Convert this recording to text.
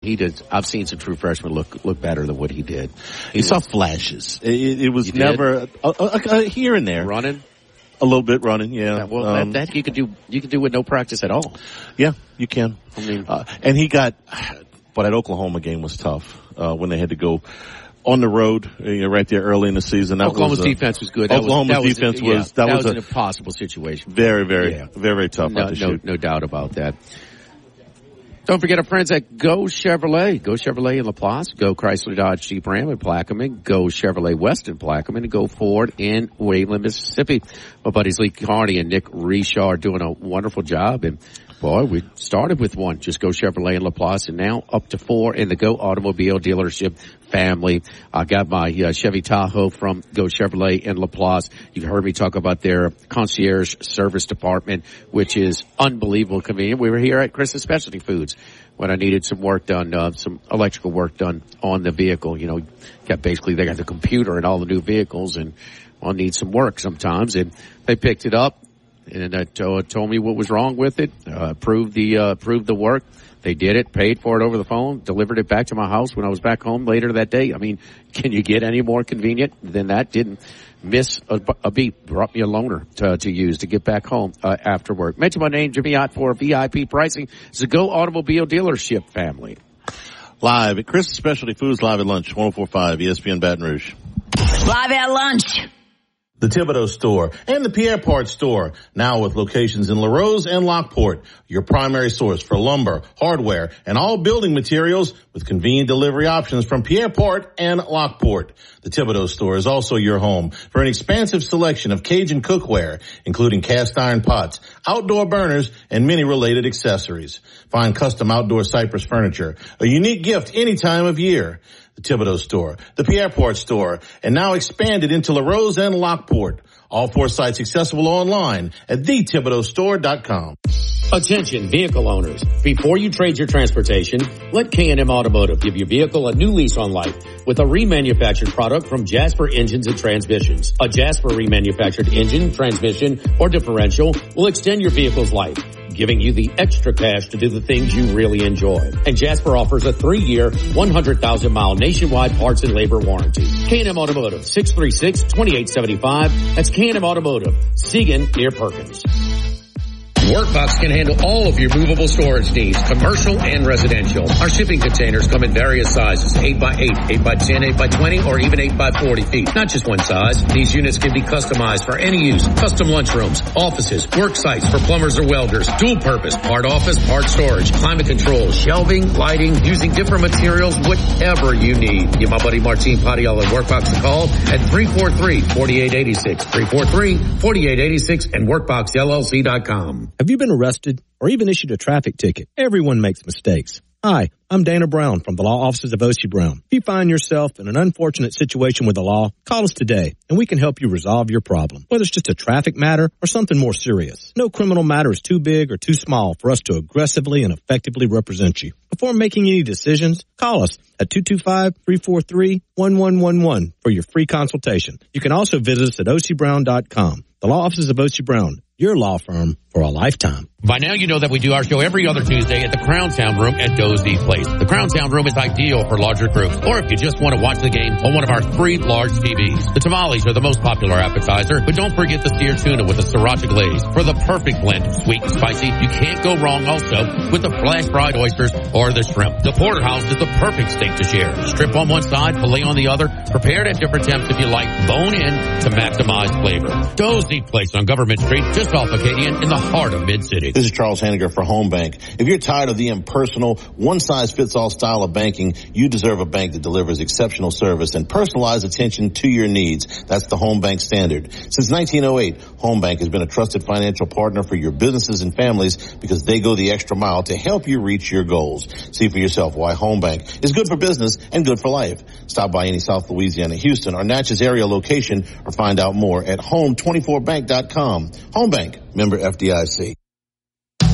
He did. I've seen some true freshmen look better than what he did. He saw flashes. It was never here and there. Running? A little bit running, yeah. Well, that you could do with no practice at all. Yeah, you can. I mean, and he got, but that Oklahoma game was tough, when they had to go on the road, right there early in the season. Oklahoma's defense was good. Oklahoma's defense was an impossible situation. Very, very tough. No doubt about that. Don't forget our friends at Go Chevrolet. Go Chevrolet in LaPlace. Go Chrysler Dodge Jeep Ram in Plaquemine. Go Chevrolet West in Plaquemine. And Go Ford in Wayland, Mississippi. My buddies Lee Carney and Nick Richard are doing a wonderful job. And boy, we started with one. Just Go Chevrolet in LaPlace, and now up to 4 in the Go Automobile dealership family. I got my Chevy Tahoe from Go Chevrolet in LaPlace. You've heard me talk about their concierge service department, which is unbelievable convenient. We were here at Chris's Specialty Foods when I needed some work done, some electrical work done on the vehicle. They got the computer in all the new vehicles, and I'll need some work sometimes. And they picked it up and told me what was wrong with it, approved the work. They did it, paid for it over the phone, delivered it back to my house when I was back home later that day. I mean, can you get any more convenient than that? Didn't miss a beat. Brought me a loaner to use to get back home after work. Mention my name, Jimmy Ott, for VIP pricing. It's a Go Automobile dealership family. Live at Chris's Specialty Foods, live at lunch, 104.5 ESPN Baton Rouge. Live at lunch. The Thibodeau Store and the Pierre Part Store, now with locations in LaRose and Lockport, your primary source for lumber, hardware, and all building materials with convenient delivery options from Pierre Part and Lockport. The Thibodeau Store is also your home for an expansive selection of Cajun cookware, including cast iron pots, outdoor burners, and many related accessories. Find custom outdoor cypress furniture, a unique gift any time of year. The Thibodeau Store, the Pierre Part Store, and now expanded into LaRose and Lockport. All 4 sites accessible online at thethibodeaustore.com. Attention vehicle owners. Before you trade your transportation, let K&M Automotive give your vehicle a new lease on life with a remanufactured product from Jasper Engines and Transmissions. A Jasper remanufactured engine, transmission, or differential will extend your vehicle's life, giving you the extra cash to do the things you really enjoy. And Jasper offers a 3-year, 100,000-mile nationwide parts and labor warranty. K&M Automotive, 636-2875. That's K&M Automotive, Segan near Perkins. Workbox can handle all of your movable storage needs, commercial and residential. Our shipping containers come in various sizes, 8x8, 8x10, 8x20, or even 8x40 feet. Not just one size. These units can be customized for any use. Custom lunchrooms, offices, work sites for plumbers or welders, dual purpose, part office, part storage, climate control, shelving, lighting, using different materials, whatever you need. Give my buddy Martin Padial at Workbox a call at 343-4886, 343-4886, and workboxllc.com. Have you been arrested or even issued a traffic ticket? Everyone makes mistakes. Hi, I'm Dana Brown from the law offices of O.C. Brown. If you find yourself in an unfortunate situation with the law, call us today and we can help you resolve your problem, whether it's just a traffic matter or something more serious. No criminal matter is too big or too small for us to aggressively and effectively represent you. Before making any decisions, call us at 225-343-1111 for your free consultation. You can also visit us at ocbrown.com. The law offices of O.C. Brown, your law firm for a lifetime. By now you know that we do our show every other Tuesday at the Crown Sound Room at Doe's East Place. The Crown Sound Room is ideal for larger groups, or if you just want to watch the game on one of our 3 large TVs. The tamales are the most popular appetizer, but don't forget the steer tuna with the sriracha glaze for the perfect blend of sweet and spicy. You can't go wrong also with the flash fried oysters or the shrimp. The porterhouse is the perfect steak to share. Strip on one side, filet on the other, prepared at different temps if you like, bone in to maximize flavor. Doe's East Place on Government Street, just off Acadian in the heart of Mid-City. This is Charles Hanniger for Home Bank. If you're tired of the impersonal, one-size-fits-all style of banking, you deserve a bank that delivers exceptional service and personalized attention to your needs. That's the Home Bank standard. Since 1908, Home Bank has been a trusted financial partner for your businesses and families because they go the extra mile to help you reach your goals. See for yourself why Home Bank is good for business and good for life. Stop by any South Louisiana, Houston, or Natchez area location or find out more at home24bank.com. Home Bank, member FDIC.